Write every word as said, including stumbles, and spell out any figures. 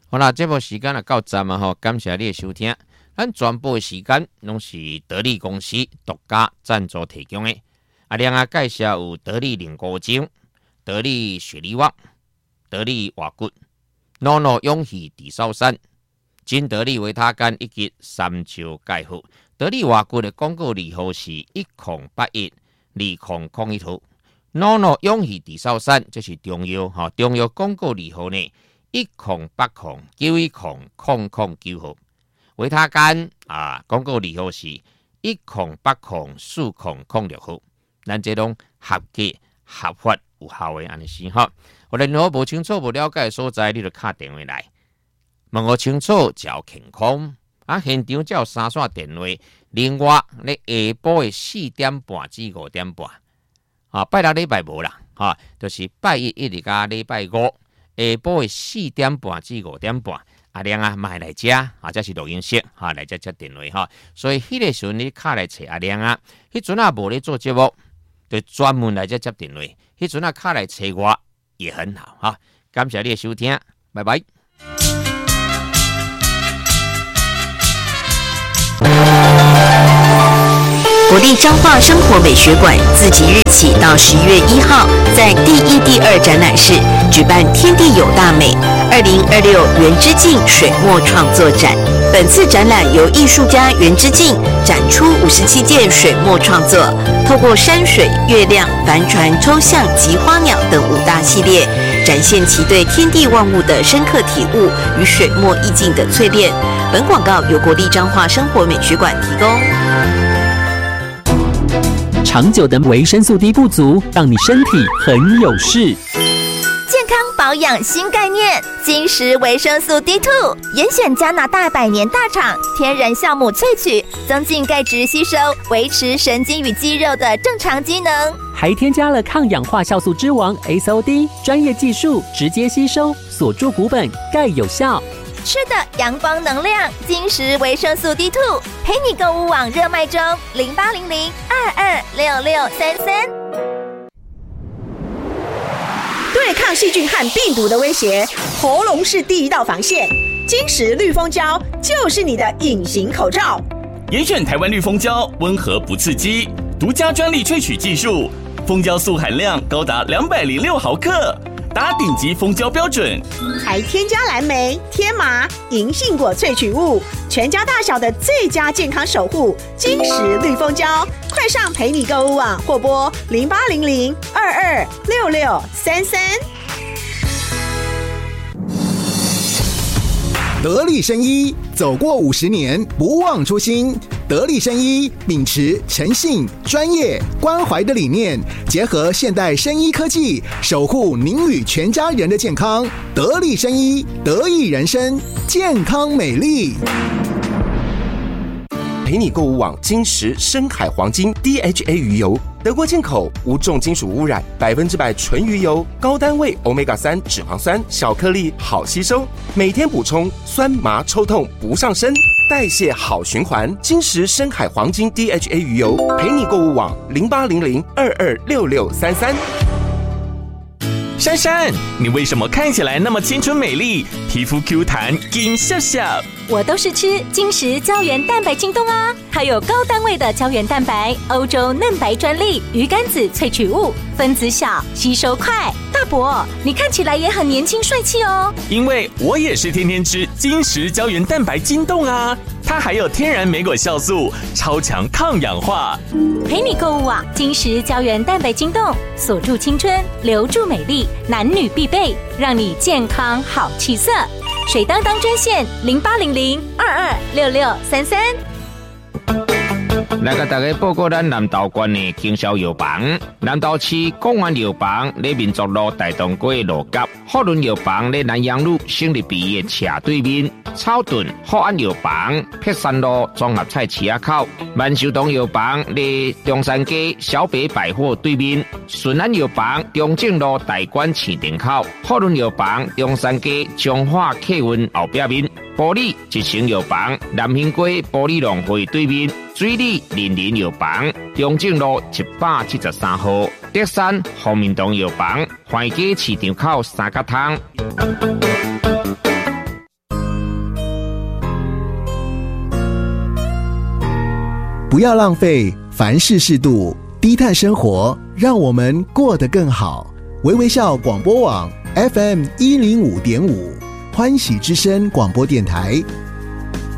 好啦，这部时间也到站啊吼，感谢你的收听。咱全部的时间拢是得力公司独家赞助提供的。啊，另外介绍有得力凝固精、得力雪梨旺、得力瓦骨、诺诺勇气地少山、金得力维他干以及三焦钙护。得力瓦骨的广告利号是一零八一二零零一图。诺诺勇气地少山这是中药哈，中药广告利号呢一零八零九一零零零九号。维他干啊，广告利号是一零八零四零零六号。咱这种合格、合法、有效的安尼是哈。我任何无清楚、无了解的所在，你就打电话来，问我清楚，照健康。啊，现场只有三线电话。另外，你下晡的四点半至五点半，啊，拜六礼拜无啦，哈，就是拜一一直加礼拜五下晡的四點半至五點半，阿亮啊，買來遮啊，這是錄音室哈，來遮接電話哈。所以迄個時陣你卡來找阿亮啊，迄陣啊無咧做節目，就專門來遮接電話。迄陣啊卡來找我也很好哈。感謝你的收聽，拜拜。 国立彰化生活美学馆自即日起到十一月一号，在第一、第二展览室举办“天地有大美”二零二六原之境水墨创作展。本次展览由艺术家原之境展出五十七件水墨创作，透过山水、月亮、帆船、抽象及花鸟等五大系列，展现其对天地万物的深刻体悟与水墨意境的淬炼。本广告由国立彰化生活美学馆提供。 长久的维生素 D 不足，让你身体很有事。 健康保养新概念，金石维生素 D 二 严选加拿大百年大厂天然酵母萃取，增进钙质吸收，维持神经与肌肉的正常机能， 还添加了抗氧化酵素之王 S O D 专业技术，直接吸收，锁住骨本，钙有效。 吃的阳光能量，金石维生素 D 二 陪你购物网热卖中，零八零零二二六六三三。 对抗细菌和病毒的威胁，喉咙是第一道防线。金石绿蜂胶就是你的隐形口罩。 严选台湾绿蜂胶，温和不刺激，独家专利萃取技术，蜂胶素含量高达两百零六毫克。达顶级蜂胶标准， 还添加蓝莓、天麻、银杏果萃取物，全家大小的最佳健康守护。金石绿蜂胶，快上陪你购物网或拨零八零零二二六六三三。 得力生医，走过五十年，不忘初心。得力生医秉持诚信、专业、关怀的理念，结合现代生医科技，守护您与全家人的健康。得力生医，得益人生，健康美丽。 陪你购物网金石深海黄金 D H A 鱼油，德国进口，无重金属污染，百分之百纯鱼油，高单位 欧米伽三 脂肪酸，小颗粒好吸收，每天补充，酸麻抽痛不上身，代谢好循环。金石深海黄金 D H A 鱼油，陪你购物网零八零零二二六六三三。 珊珊，你为什么看起来那么青春美丽，皮肤 Q 弹，金笑笑？ 我都是吃金石胶原蛋白晶冻啊，它有高单位的胶原蛋白，欧洲嫩白专利，鱼肝子萃取物，分子小，吸收快。大伯，你看起来也很年轻帅气哦。 因为我也是天天吃金石胶原蛋白晶冻啊，它还有天然莓果酵素，超强抗氧化。 陪你购物网金石胶原蛋白晶冻，锁住青春，留住美丽，男女必备，让你健康好气色。水当当专线零八零零二二六六三三。 来甲大家报告咱南投县的经销药房，南投市公园药房在民族路大东街路角，福伦药房在南阳路胜利毕业斜对面，草屯福安药房碧山路综合菜市仔口，万寿堂药房在中山街小北百货对面，顺安药房中正路大馆市场口，福伦药房中山街彰化客运后壁面。玻璃一成药房南兴街玻璃农会对面，水里林林药房中正路一百七十三号，德山福民堂药房环街市场口三角汤。 不要浪费，凡事适度，低碳生活，让我们过得更好。微微笑广播网 F M 一零五点五，欢喜之声广播电台，